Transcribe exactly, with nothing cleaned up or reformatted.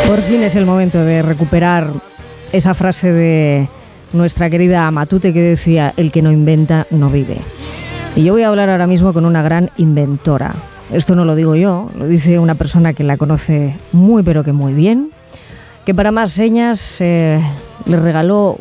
Por fin es el momento de recuperar esa frase de nuestra querida Matute que decía: el que no inventa no vive. Y yo voy a hablar ahora mismo con una gran inventora. Esto no lo digo yo, lo dice una persona que la conoce muy pero que muy bien, que para más señas eh, le regaló